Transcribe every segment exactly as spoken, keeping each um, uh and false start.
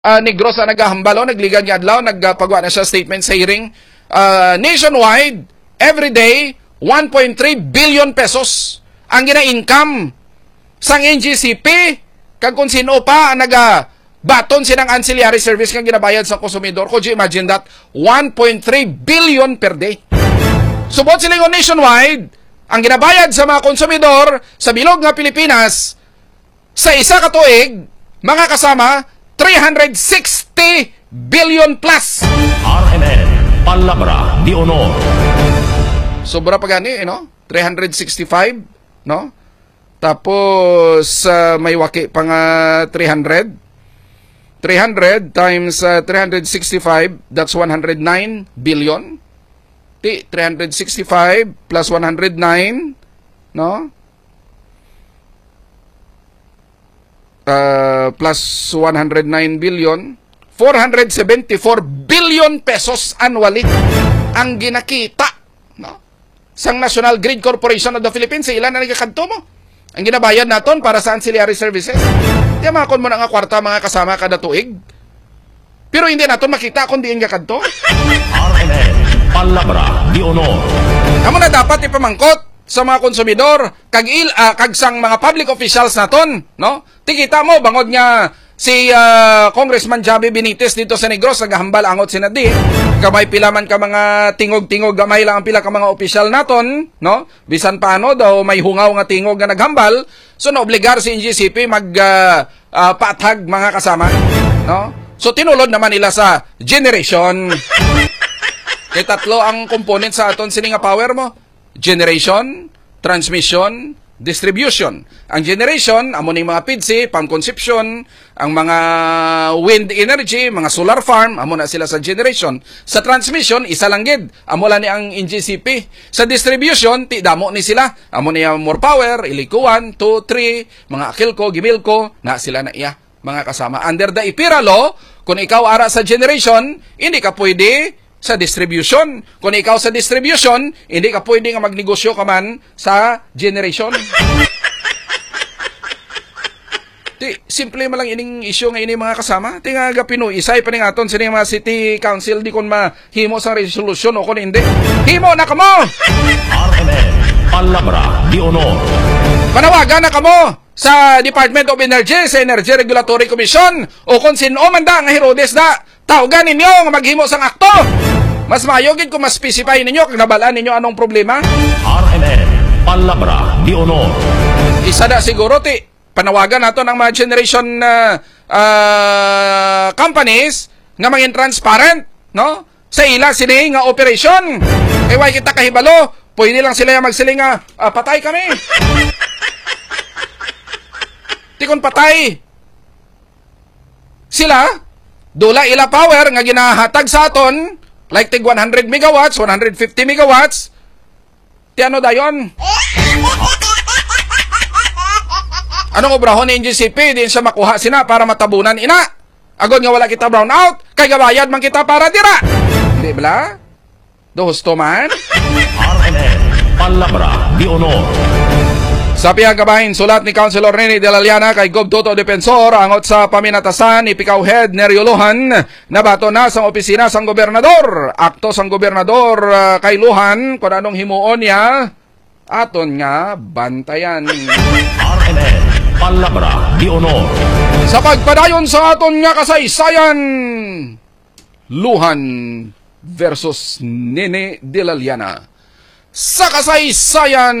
uh, Negros na nagahambalo, nagligan niya adlaw, nagpagawa na siya statement sa hearing. Uh, nationwide, every day, one point three billion pesos ang gina-income sang N G C P. Kag kung sino pa naga baton sinang ancillary service kang ginabayad sa konsumidor. Could you imagine that? one point three billion per day. Subot sila yung nationwide, ang ginabayad sa mga konsumidor sa bilog nga Pilipinas sa isa ka tuig, mga kasama, three hundred sixty billion plus. R M N, Palabra de Honor. Sobra pa gani, eh, no? three hundred sixty-five, no? Tapos, uh, may waki pa nga three hundred. three hundred times uh, three hundred sixty-five, that's one hundred nine billion. Di, three hundred sixty-five plus one hundred nine, no? Uh, plus one hundred nine billion, four hundred seventy-four billion pesos annually ang ginakita, no? Sang National Grid Corporation of the Philippines, ilan na nagkakanto mo? Ang ginabayad naton para sa ancillary services. Di makon mo na nga kwarta mga kasama kada tuig. Pero hindi naton makita kung diin gakanto. R M N, Palabra de Honor. Amo na dapat ipamangkot sa mga konsumidor kag il uh, kag sang mga public officials naton, no? Tikita mo bangod nga si uh, Congressman Javi Benitez dito sa Negros nagahambal angot sinadi. Gamay pila man ka mga tingog-tingog, gamay lang ang pila ka mga opisyal naton, no? Bisan paano daw may hungaw nga tingog nga naghambal, so naobligar si N G C P mag uh, uh, patag mga kasama, no? So tinulod naman nila sa generation. Kay tatlo ang component sa aton sini nga power mo. Generation, transmission, distribution. Ang generation, amo ning mga P D C, pang-conception, ang mga wind energy, mga solar farm, amo na sila sa generation. Sa transmission, isa lang gid, amo lang ni ang N G C P. Sa distribution, ti damo ni sila. Amo niya more power, ilikuan, two, three, mga Akilco, Gimilco, na sila na iya, mga kasama. Under the IPIRA law, kung ikaw ara sa generation, hindi ka pwede sa distribution. Kung ikaw sa distribution, hindi ka pwede nga magnegosyo ka man sa generation. Di, simple mo lang ining issue nga ini mga kasama. Di nga gapino, isay pa ning aton sa mga city council di kon mahimo sa resolution o kon hindi. Himo na kamo! R M N, Palabra de Honor. Panawagan na kamo sa Department of Energy, sa Energy Regulatory Commission, o kung sino man da nga Herodes da, tawagan ninyo nga maghimo sang akto. Mas mayogid kung mas specify ninyo kung nabalaan ninyo anong problema. R M N, Palabra de Honor. Isa na siguro ti panawagan nato ng mga generation uh, uh, companies nga mangin transparent, no? Sa ila sila nga operation. Kaya why kita kahibalo, pwede lang sila magsiling nga uh, patay kami. Ti kon patay sila, dula ila power nga ginahatag sa aton, like tig one hundred megawatts, one hundred fifty megawatts, ti ano dayon? Anong obrahon ni N G C P? Din siya makuha sina para matabunan ina. Agod nga wala kita brown out, kay gabayad man kita para dira. Di ba? Dohusto man? R M N, Palabra de Honor. Sa piyang kabahin, sulat ni Councilor Rene de la Llana kay Gob Toto Defensor angot sa paminatasan ni Pikaw Head Nerioluhan na bato na sa opisina sang gobernador. Akto sang gobernador uh, kay Luhan kung anong himuon niya aton nga bantayan. R M N, Palabra de Honor. Sa pagpadayon sa aton nga kasaysayan, Luhan versus Nene de la Llana. Sa kasaysayan,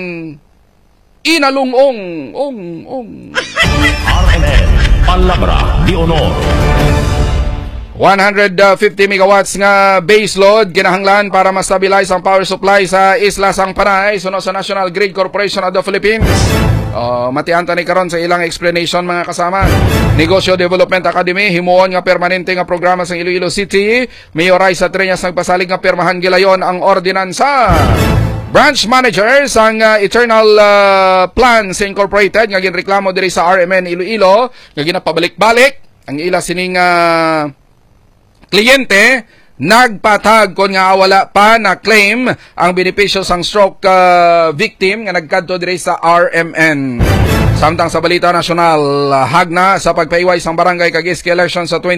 inalungong, ong, ong. R M N, Palabra de Honor. one hundred fifty megawatts nga base load kinahanglan para ma-stabilize ang power supply sa Isla Sang Panay suno sa National Grid Corporation of the Philippines. Uh, matianta ni karon sa ilang explanation mga kasama. Negosyo Development Academy himuon nga permanente nga programa sa Iloilo City. Mayor Raisa Treñas nagpasalig nga pirmahan gilayon ang ordinansa. Branch managers ang uh, Eternal uh, Plans Incorporated nga ginreklamo diri sa R M N Iloilo nga ginapabalik-balik ang ila sining uh, kliyente nagpatag kon nga wala pa na claim ang benepisyo sang stroke uh, victim nga nagkadto diri sa R M N. Samtang sa balita nasyonal, hagna sa pagpaiway sang barangay kag iski election sa